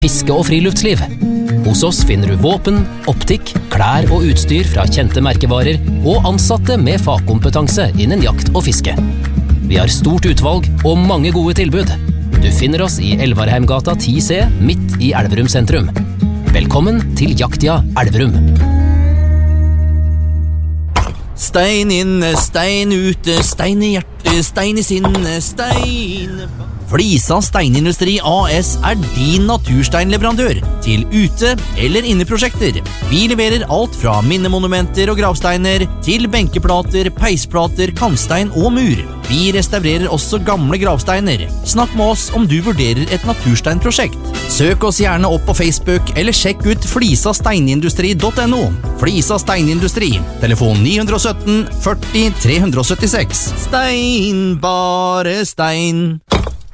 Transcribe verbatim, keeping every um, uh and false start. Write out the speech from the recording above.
fiske og friluftsliv. Hos oss finner du våpen, optikk, klær og utstyr fra kjente merkevarer og ansatte med fagkompetanse innen jakt og fiske. Vi har stort utvalg og mange gode tilbud. Du finner oss i Elvarheimgata ti C, midt i Elverum sentrum. Velkommen til Jaktia Elverum. Stein inne, stein ute, stein i hjertet, stein i sinne, stein... Flisa Steinindustri A S er din natursteinleverandør til ute- eller inneprosjekter. Vi leverer alt fra minnemonumenter og gravsteiner til benkeplater, peisplater, kantstein og mur. Vi restaurerer også gamle gravsteiner. Snakk med oss om du vurderer et natursteinprosjekt. Søk oss gjerne opp på Facebook eller sjekk ut flisa steinindustri punktum no. Flisa Steinindustri, telefon ni sytten førti tre syttiseks. Stein, bare stein.